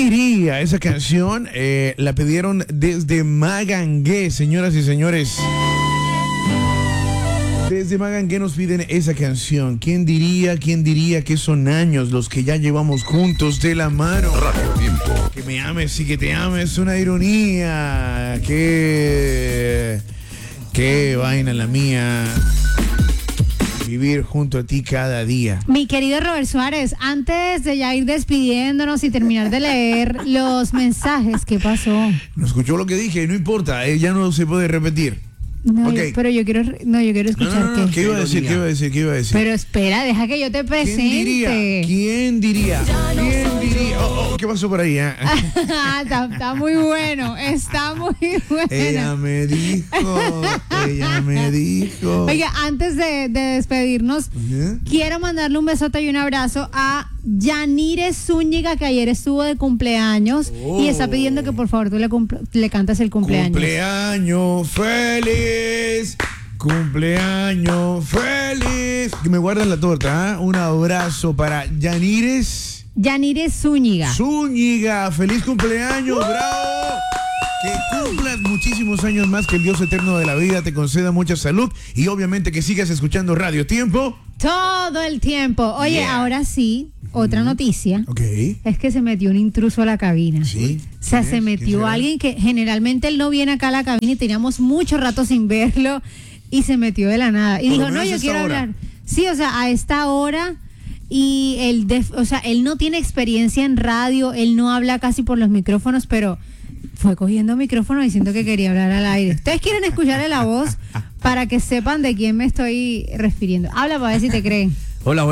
diría? Esa canción la pidieron desde Magangué, señoras y señores. Desde Magangué nos piden esa canción. ¿Quién diría que son años los que ya llevamos juntos de la mano? Radio Tiempo. Que me ames y que te ames, una ironía. Qué vaina la mía. Vivir junto a ti cada día. Mi querido Robert Suárez, antes de ya ir despidiéndonos y terminar de leer los mensajes, ¿qué pasó? ¿No escuchó lo que dije? No importa, ya no se puede repetir. No, Okay. pero yo quiero escuchar No, ¿qué iba a decir? Pero espera, deja que yo te presente. ¿Quién diría? ¿Qué pasó por ahí? Está muy bueno, está muy bueno. Ella me dijo. Oiga, antes de despedirnos, quiero mandarle un besote y un abrazo a Yanire Zúñiga, que ayer estuvo de cumpleaños y está pidiendo que por favor tú le cantes el cumpleaños. Cumpleaños feliz. Cumpleaños feliz. Que me guarden la torta, ¿eh? Un abrazo para Yanire Zúñiga. Zúñiga, feliz cumpleaños, bravo. Que cumplas muchísimos años más, que el Dios eterno de la vida te conceda mucha salud y obviamente que sigas escuchando Radio Tiempo todo el tiempo. Oye, ahora sí, otra noticia. Es que se metió un intruso a la cabina. Sí. O sea, se metió alguien que generalmente él no viene acá a la cabina y teníamos mucho rato sin verlo y se metió de la nada. Y dijo, no, yo quiero hablar. Sí, o sea, a esta hora. Y él no tiene experiencia en radio, él no habla casi por los micrófonos, pero fue cogiendo micrófono diciendo que quería hablar al aire. ¿Ustedes quieren escucharle la voz para que sepan de quién me estoy refiriendo? Habla para ver si te creen. Hola.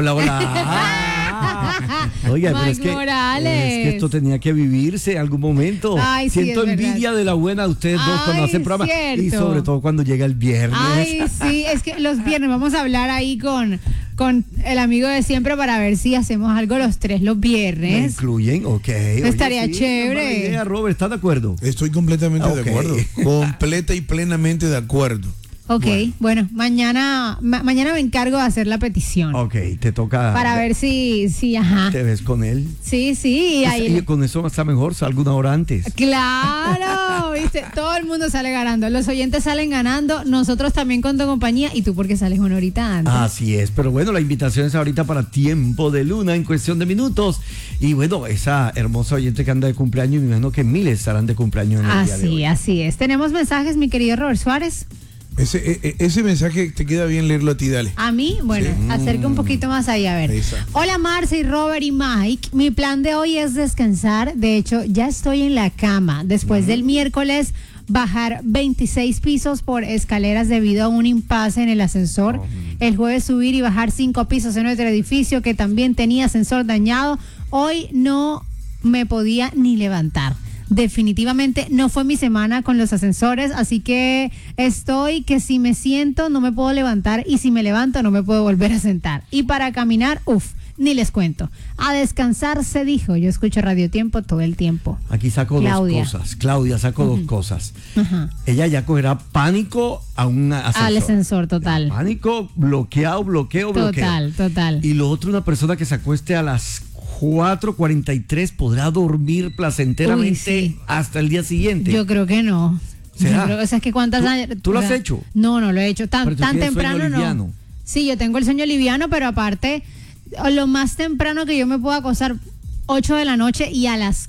Oiga, pero es que esto tenía que vivirse en algún momento. Ay, siento sí, envidia de la buena de ustedes dos cuando hacen programa. Cierto. Y sobre todo cuando llega el viernes. Ay, sí, es que los viernes vamos a hablar ahí con el amigo de siempre para ver si hacemos algo los tres los viernes. ¿Me incluyen? Ok. Estaría chévere. Buena idea, Robert, ¿estás de acuerdo? Estoy completamente de acuerdo. Completa y plenamente de acuerdo. Ok, bueno, mañana me encargo de hacer la petición. Ok, te toca. Para ver si, ajá. ¿Te ves con él? Sí, y ahí. Y con eso está mejor, salgo una hora antes. Claro, viste, todo el mundo sale ganando. Los oyentes salen ganando, nosotros también con tu compañía y tú porque sales una horita antes. Así es, pero bueno, la invitación es ahorita para Tiempo de Luna en cuestión de minutos. Y bueno, esa hermosa oyente que anda de cumpleaños, me imagino que miles estarán de cumpleaños en el día de hoy. Así es. Tenemos mensajes, mi querido Robert Suárez. Ese mensaje te queda bien leerlo a ti, dale. A mí, bueno, sí. Acerca un poquito más allá, a ver. Hola Marce y Robert y Mike, mi plan de hoy es descansar, de hecho ya estoy en la cama, después del miércoles bajar 26 pisos por escaleras debido a un impasse en el ascensor, el jueves subir y bajar 5 pisos en otro edificio que también tenía ascensor dañado, hoy no me podía ni levantar. Definitivamente no fue mi semana con los ascensores, así que estoy que si me siento no me puedo levantar y si me levanto no me puedo volver a sentar. Y para caminar, ni les cuento. A descansar se dijo, yo escucho Radio Tiempo todo el tiempo. Aquí saco Claudia. 2 cosas. Claudia sacó 2 cosas. Ella ya cogerá pánico a un ascensor. Al ascensor, total. Pánico, bloqueo. Total. Y lo otro, una persona que se acueste a las 4:43 podrá dormir placenteramente hasta el día siguiente. Yo creo que no. ¿Será? O sea, es que cuántas años. ¿Tú lo has hecho? No lo he hecho. Tan temprano no. Sí, yo tengo el sueño liviano, pero aparte, lo más temprano que yo me puedo acostar 8 de la noche y a las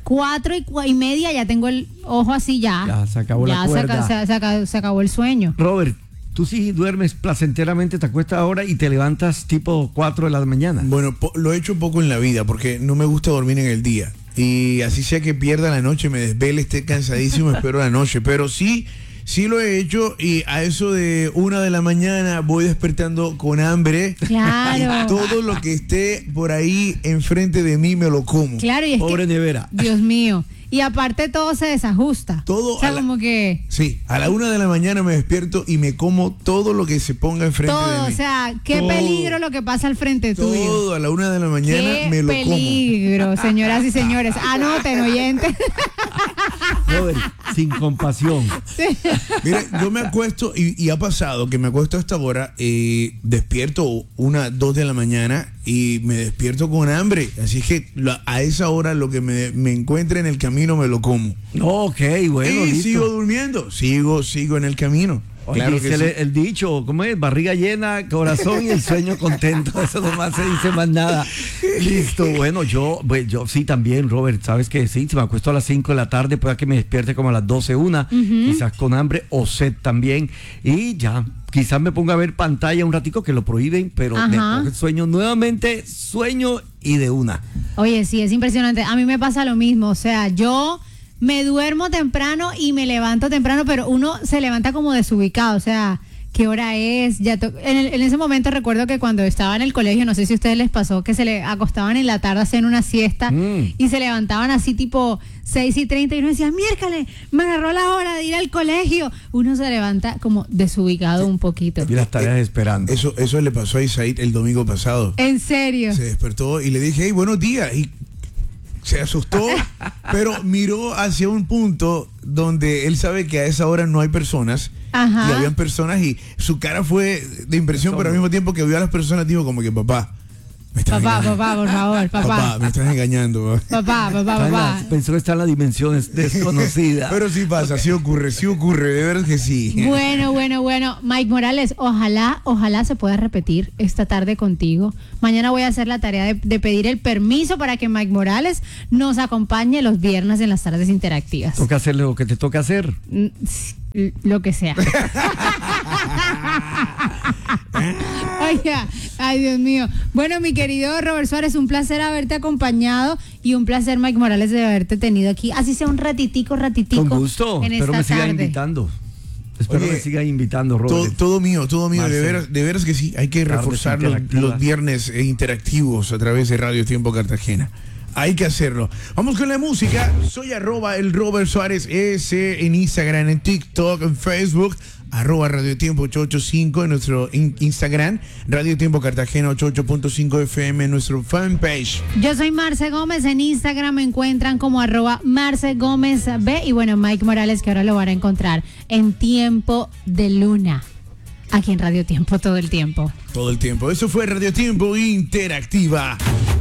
4:30 ya tengo el ojo así ya. Ya se acabó la cuerda. Se acabó el sueño. Robert, tú sí duermes placenteramente, te acuestas ahora y te levantas tipo 4 de la mañana. Bueno, lo he hecho poco en la vida porque no me gusta dormir en el día. Y así sea que pierda la noche, me desvele, esté cansadísimo, espero la noche. Pero sí lo he hecho y a eso de 1 de la mañana voy despertando con hambre. Claro. Y todo lo que esté por ahí enfrente de mí me lo como. Claro, y es pobre nevera. Dios mío. Y aparte todo se desajusta. Todo. O sea, como que. Sí, a la 1 de la mañana me despierto y me como todo lo que se ponga enfrente de mí. O sea, qué peligro lo que pasa al frente tuyo. Todo a la 1 de la mañana me lo como. Qué peligro, señoras y señores. Anoten, oyentes. Robert, sin compasión. Mira, yo me acuesto y ha pasado que me acuesto a esta hora, despierto 1, 2 de la mañana y me despierto con hambre. Así es que a esa hora lo que me encuentre en el camino me lo como. Ok, bueno, y listo. sigo durmiendo, sigo en el camino. Claro que sí. El dicho, ¿cómo es? Barriga llena, corazón y el sueño contento. Eso nomás se dice más nada. Listo, bueno, yo sí también, Robert, sabes que sí, si me acuesto a las 5 de la tarde, pueda que me despierte como a las 12, 1, quizás con hambre o sed también. Y ya, quizás me ponga a ver pantalla un ratico, que lo prohíben, pero me coge sueño nuevamente, sueño y de una. Oye, sí, es impresionante. A mí me pasa lo mismo, o sea, yo me duermo temprano y me levanto temprano, pero uno se levanta como desubicado, o sea, ¿qué hora es? En ese momento recuerdo que cuando estaba en el colegio, no sé si a ustedes les pasó, que se le acostaban en la tarde a hacer una siesta y se levantaban así tipo 6:30 y uno decía, miércoles, me agarró la hora de ir al colegio. Uno se levanta como desubicado un poquito. Y las tareas esperando. Eso le pasó a Isaid el domingo pasado. ¿En serio? Se despertó y le dije, hey, buenos días. Y se asustó, pero miró hacia un punto donde él sabe que a esa hora no hay personas. Y habían personas y su cara fue de impresión, pero al mismo tiempo que vio a las personas dijo como que papá, papá, por favor, papá, me estás engañando. Papá. Pensó que está en las dimensiones desconocidas. Pero sí pasa, okay. sí ocurre, de verdad que sí. Bueno. Mike Morales, ojalá se pueda repetir esta tarde contigo. Mañana voy a hacer la tarea de pedir el permiso para que Mike Morales nos acompañe los viernes en las tardes interactivas. Toca hacerle lo que te toca hacer. Lo que sea. Oiga, ay Dios mío. Bueno, mi querido Robert Suárez, un placer haberte acompañado y un placer, Mike Morales, de haberte tenido aquí, así sea un ratitico. Con gusto, espero me siga invitando. Espero me siga invitando, Robert. Todo mío, de veras que sí, hay que reforzar los viernes interactivos a través de Radio Tiempo Cartagena. Hay que hacerlo. Vamos con la música. Soy @el Robert Suárez S en Instagram, en TikTok, en Facebook. @Radio Tiempo 885 en nuestro Instagram. Radio Tiempo Cartagena 88.5 FM en nuestro fanpage. Yo soy Marce Gómez. En Instagram me encuentran como @Marce Gómez B. Y bueno, Mike Morales, que ahora lo van a encontrar en Tiempo de Luna. Aquí en Radio Tiempo todo el tiempo. Todo el tiempo. Eso fue Radio Tiempo Interactiva.